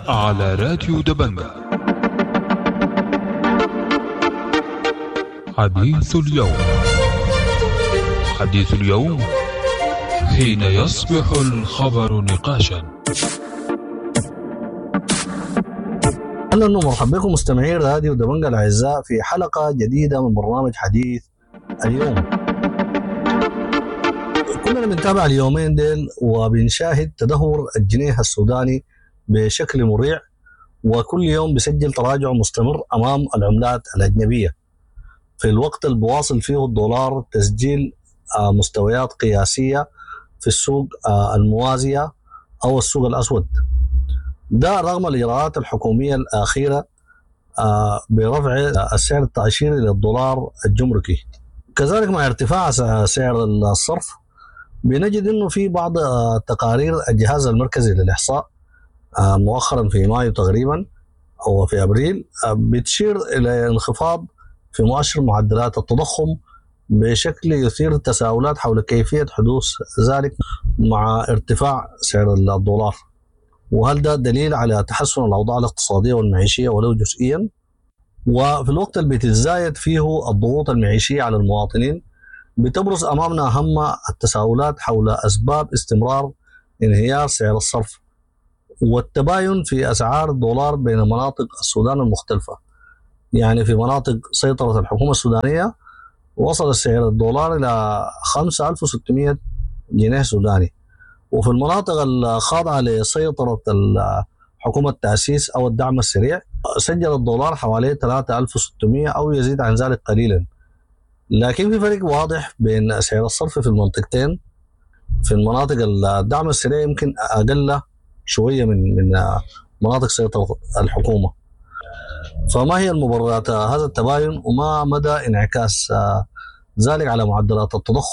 على راديو دبنجة. حديث اليوم. حديث اليوم حين يصبح الخبر نقاشا. أهلا ومرحبا بكم مستمعين راديو دبنجة الأعزاء في حلقة جديدة من برنامج حديث اليوم. كنا بنتابع اليومين ديل وبنشاهد تدهور الجنيه السوداني بشكل مريع، وكل يوم بيسجل تراجع مستمر أمام العملات الأجنبية، في الوقت اللي بواصل فيه الدولار تسجيل مستويات قياسية في السوق الموازية أو السوق الأسود، ده رغم الإجراءات الحكومية الأخيرة برفع السعر التأشيري للدولار الجمركي. كذلك مع ارتفاع سعر الصرف بنجد أنه في بعض تقارير الجهاز المركزي للإحصاء مؤخرا في مايو تقريبا أو في أبريل بتشير إلى انخفاض في مؤشر معدلات التضخم بشكل يثير التساؤلات حول كيفية حدوث ذلك مع ارتفاع سعر الدولار، وهل ده دليل على تحسن الأوضاع الاقتصادية والمعيشية ولو جزئيا؟ وفي الوقت اللي بتزايد فيه الضغوط المعيشية على المواطنين بتبرز أمامنا أهم التساؤلات حول أسباب استمرار انهيار سعر الصرف والتباين في أسعار الدولار بين مناطق السودان المختلفة. يعني في مناطق سيطرة الحكومة السودانية وصل سعر الدولار إلى 5600 جنيه سوداني، وفي المناطق الخاضعة لسيطرة حكومة التأسيس أو الدعم السريع سجل الدولار حوالي 3600 أو يزيد عن ذلك قليلا. لكن في فرق واضح بين سعر الصرف في المنطقتين. في المناطق الدعم السريع يمكن أقل شوية من مناطق سيطرة الحكومة. فما هي المبررات هذا التباين وما مدى انعكاس ذلك على معدلات التضخم